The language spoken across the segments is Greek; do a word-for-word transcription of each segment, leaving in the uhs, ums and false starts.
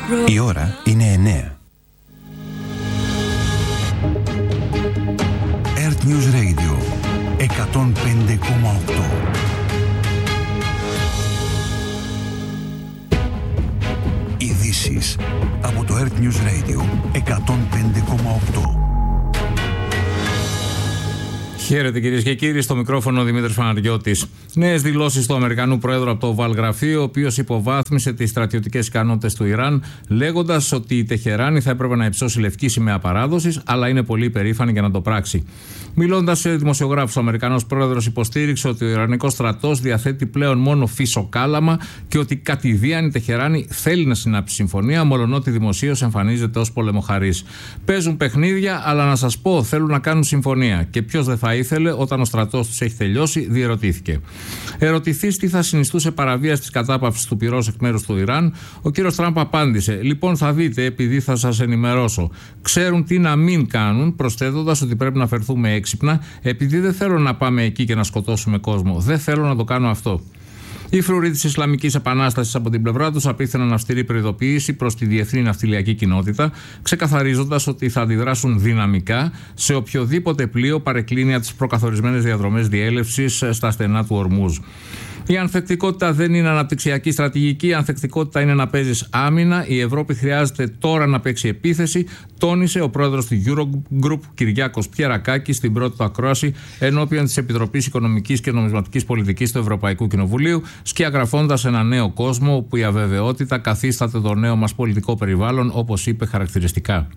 Η ώρα είναι εννέα. Earth News Radio εκατόν πέντε κόμμα οκτώ. Ειδήσεις από το Earth News Radio εκατόν πέντε κόμμα οκτώ. Χαίρετε κυρίες και κύριοι, στο μικρόφωνο Δημήτρης Παναγιώτης. Νέες δηλώσεις του Αμερικανού Προέδρου από το Οβάλ Γραφείο, ο οποίος υποβάθμισε τις στρατιωτικές ικανότητες του Ιράν, λέγοντας ότι η Τεχεράνη θα έπρεπε να υψώσει λευκή σημαία παράδοσης, αλλά είναι πολύ υπερήφανη για να το πράξει. Μιλώντας σε δημοσιογράφους, ο Αμερικανός Πρόεδρος υποστήριξε ότι ο Ιρανικός στρατός διαθέτει πλέον μόνο φυσοκάλαμα και ότι κατηδίαν η Τεχεράνη θέλει να συνάψει συμφωνία, μολονότι δημοσίως εμφανίζεται ως πολεμοχαρής. Παίζουν παιχνίδια, αλλά να σας πω, θέλουν να κάνουν συμφωνία. Και ποιος δεν θα ήθελε όταν ο στρατός τους έχει τελειώσει, διερωτήθηκε. Ερωτηθείς τι θα συνιστούσε παραβίαση της κατάπαυσης του πυρός εκ μέρους του Ιράν, ο κύριος Τραμπ απάντησε: Λοιπόν, θα δείτε, επειδή θα σας ενημερώσω. Ξέρουν τι να μην κάνουν, προσθέτοντας ότι πρέπει να φερθούμε έξυπνα, επειδή δεν θέλω να πάμε εκεί και να σκοτώσουμε κόσμο. Δεν θέλω να το κάνω αυτό. Οι φρουροί της Ισλαμικής Επανάστασης από την πλευρά τους απίθυναν αυστηρή προειδοποίηση προς τη διεθνή ναυτιλιακή κοινότητα, ξεκαθαρίζοντας ότι θα αντιδράσουν δυναμικά σε οποιοδήποτε πλοίο παρεκκλίνει από τις προκαθορισμένες διαδρομές διέλευσης στα στενά του Ορμούζ. Η ανθεκτικότητα δεν είναι αναπτυξιακή στρατηγική, η ανθεκτικότητα είναι να παίζεις άμυνα. Η Ευρώπη χρειάζεται τώρα να παίξει επίθεση, τόνισε ο πρόεδρος του Eurogroup Κυριάκος Πιερακάκης στην πρώτη του ακρόαση ενώπιον της Επιτροπής Οικονομικής και Νομισματικής Πολιτικής του Ευρωπαϊκού Κοινοβουλίου, σκιαγραφώντας ένα νέο κόσμο όπου η αβεβαιότητα καθίσταται το νέο μας πολιτικό περιβάλλον, όπως είπε χαρακτηριστικά.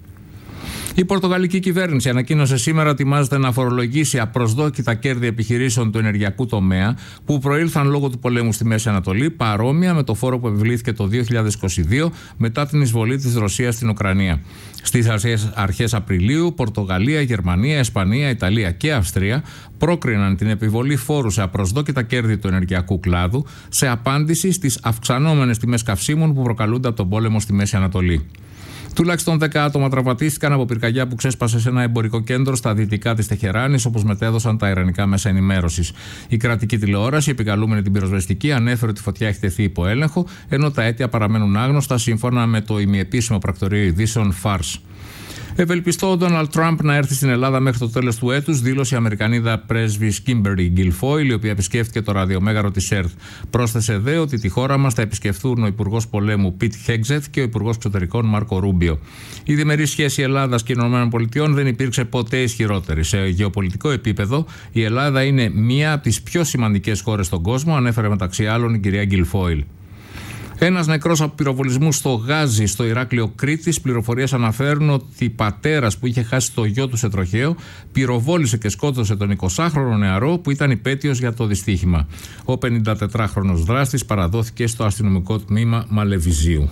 Η πορτογαλική κυβέρνηση ανακοίνωσε σήμερα ότι ετοιμάζεται να φορολογήσει απροσδόκητα κέρδη επιχειρήσεων του ενεργειακού τομέα που προήλθαν λόγω του πολέμου στη Μέση Ανατολή, παρόμοια με το φόρο που επιβλήθηκε το δύο χιλιάδες είκοσι δύο μετά την εισβολή της Ρωσίας στην Ουκρανία. Στις αρχές Απριλίου, Πορτογαλία, Γερμανία, Ισπανία, Ιταλία και Αυστρία πρόκριναν την επιβολή φόρου σε απροσδόκητα κέρδη του ενεργειακού κλάδου σε απάντηση στις αυξανόμενες τιμές καυσίμων που προκαλούνται από τον πόλεμο στη Μέση Ανατολή. Τουλάχιστον δέκα άτομα τραυματίστηκαν από πυρκαγιά που ξέσπασε σε ένα εμπορικό κέντρο στα δυτικά της Τεχεράνης, όπως μετέδωσαν τα ιρανικά μέσα ενημέρωσης. Η κρατική τηλεόραση, επικαλούμενη την πυροσβεστική, ανέφερε ότι η φωτιά έχει τεθεί υπό έλεγχο, ενώ τα αίτια παραμένουν άγνωστα σύμφωνα με το ημιεπίσημο πρακτορείο ειδήσεων Fars. Ευελπιστώ ο Ντόναλντ Τραμπ να έρθει στην Ελλάδα μέχρι το τέλος του έτους, δήλωσε η Αμερικανίδα πρέσβης Κίμπερλι Γκιλφόιλ, η οποία επισκέφθηκε το ραδιομέγαρο της ΕΡΤ. Πρόσθεσε δε ότι τη χώρα μας θα επισκεφθούν ο Υπουργός Πολέμου Πιτ Χέγκζετ και ο Υπουργός Εξωτερικών Μάρκο Ρούμπιο. Η διμερή σχέση Ελλάδας και ΗΠΑ δεν υπήρξε ποτέ ισχυρότερη. Σε γεωπολιτικό επίπεδο, η Ελλάδα είναι μία από τις πιο σημαντικές χώρες στον κόσμο, ανέφερε μεταξύ άλλων η κυρία Γκιλφόιλ. Ένας νεκρός από πυροβολισμούς στο Γάζι, στο Ηράκλειο Κρήτης. Πληροφορίες αναφέρουν ότι πατέρας που είχε χάσει το γιο του σε τροχαίο πυροβόλησε και σκότωσε τον εικοσάχρονο νεαρό που ήταν υπέτειος για το δυστύχημα. Ο πενηντατετράχρονος δράστης παραδόθηκε στο αστυνομικό τμήμα Μαλεβιζίου.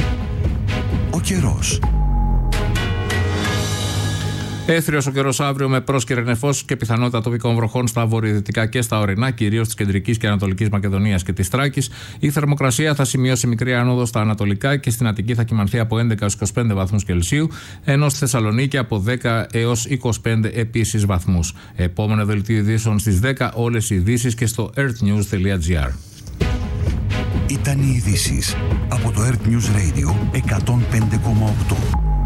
Ο καιρός. Έθριος ο καιρός αύριο με πρόσκαιρη νεφός και πιθανότητα τοπικών βροχών στα βορειοδυτικά και στα ορεινά, κυρίως της κεντρικής και ανατολικής Μακεδονίας και της Θράκης. Η θερμοκρασία θα σημειώσει μικρή άνοδο στα ανατολικά και στην Αττική θα κυμανθεί από έντεκα έως είκοσι πέντε βαθμούς Κελσίου, ενώ στη Θεσσαλονίκη από δέκα έως είκοσι πέντε επίσης βαθμούς. Επόμενο δελτίο ειδήσεων στις δέκα, όλες οι ειδήσεις και στο earthnews τελεία gr. Ήταν οι ειδήσεις από το Earth News Radio εκατόν πέντε κόμμα οκτώ.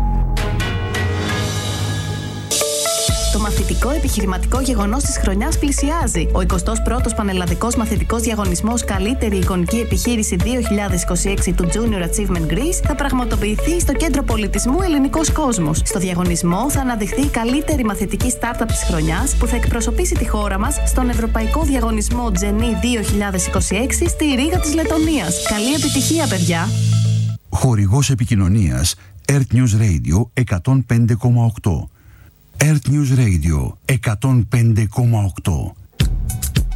Το μαθητικό επιχειρηματικό γεγονός της χρονιάς πλησιάζει. Ο εικοστός πρώτος Πανελλαδικός Μαθητικός Διαγωνισμός Καλύτερη Εικονική Επιχείρηση δύο χιλιάδες είκοσι έξι του Junior Achievement Greece θα πραγματοποιηθεί στο Κέντρο Πολιτισμού Ελληνικός Κόσμος. Στο διαγωνισμό θα αναδειχθεί η καλύτερη μαθητική startup της χρονιάς που θα εκπροσωπήσει τη χώρα μας στον Ευρωπαϊκό Διαγωνισμό Genie δύο χιλιάδες είκοσι έξι στη Ρήγα της Λετωνίας. Καλή επιτυχία, παιδιά! Χορηγός επικοινωνίας Earth News Radio εκατόν πέντε κόμμα οκτώ. Earth News Radio εκατόν πέντε κόμμα οκτώ.